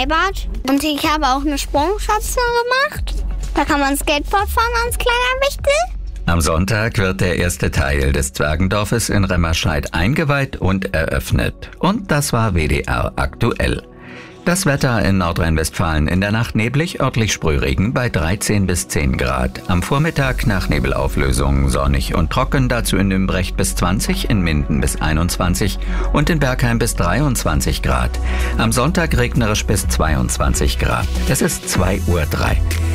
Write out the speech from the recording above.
Freibad. Und ich habe auch eine Sprungstation gemacht. Da kann man Skateboard fahren als kleiner Wichtel. Am Sonntag wird der erste Teil des Zwergendorfes in Remmerscheid eingeweiht und eröffnet. Und das war WDR aktuell. Das Wetter in Nordrhein-Westfalen: in der Nacht neblig, örtlich Sprühregen bei 13 bis 10 Grad. Am Vormittag nach Nebelauflösung sonnig und trocken, dazu in Nümbrecht bis 20, in Minden bis 21 und in Bergheim bis 23 Grad. Am Sonntag regnerisch bis 22 Grad. Es ist 2:03 Uhr.